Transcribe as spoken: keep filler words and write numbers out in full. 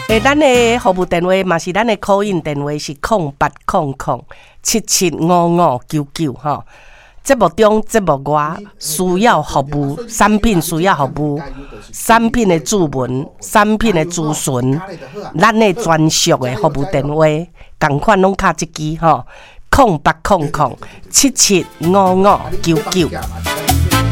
诶，咱的服务电话嘛是咱的call in电话是零八零零七七五五九九吼。节目中、节目外需要服务，产品需要服务，产品的注文、产品的咨询，咱的专属的服务电话，同款拢卡一支吼，零八零零七七五五九九。